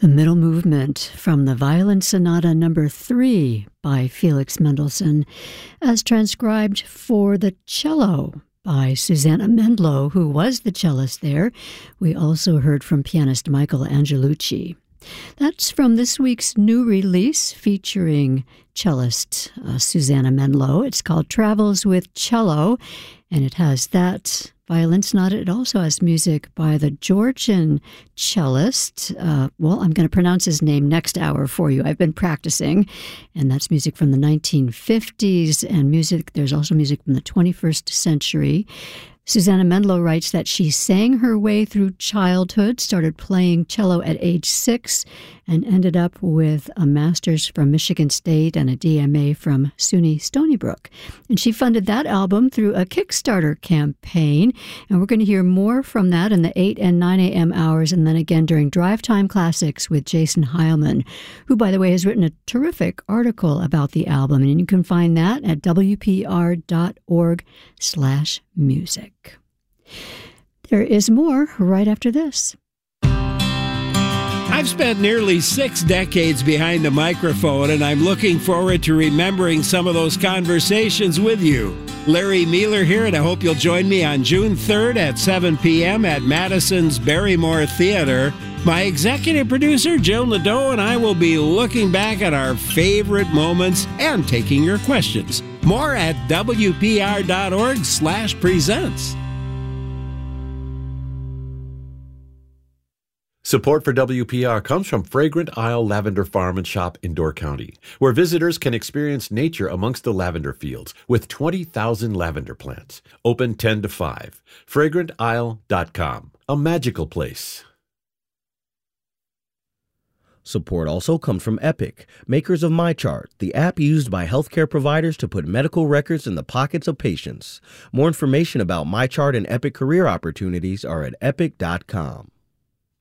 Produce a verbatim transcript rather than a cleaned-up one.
The middle movement from the Violin Sonata number three by Felix Mendelssohn, as transcribed for the cello by Susanna Mendlow, who was the cellist there. We also heard from pianist Michael Angelucci. That's from this week's new release featuring cellist uh, Susanna Mendlow. It's called Travels with Cello, and it has that violin sonata. It also has music by the Georgian cellist. Uh, well, I'm going to pronounce his name next hour for you. I've been practicing, and that's music from the nineteen fifties, and music. There's also music from the twenty-first century. Susanna Mendlow writes that she sang her way through childhood, started playing cello at age six, and ended up with a master's from Michigan State and a D M A from SUNY Stony Brook. And she funded that album through a Kickstarter campaign, and we're going to hear more from that in the eight and nine a.m. hours, and then again during Drive Time Classics with Jason Heilman, who, by the way, has written a terrific article about the album, and you can find that at w p r dot org slash music. There is more right after this. I've spent nearly six decades behind the microphone, and I'm looking forward to remembering some of those conversations with you. Larry Mealer here, and I hope you'll join me on June third at seven p.m. at Madison's Barrymore Theater. My executive producer, Jill Nadeau, and I will be looking back at our favorite moments and taking your questions. More at w p r dot org slash presents. Support for W P R comes from Fragrant Isle Lavender Farm and Shop in Door County, where visitors can experience nature amongst the lavender fields with twenty thousand lavender plants. Open ten to five. fragrant isle dot com. A magical place. Support also comes from Epic, makers of MyChart, the app used by healthcare providers to put medical records in the pockets of patients. More information about MyChart and Epic career opportunities are at epic dot com.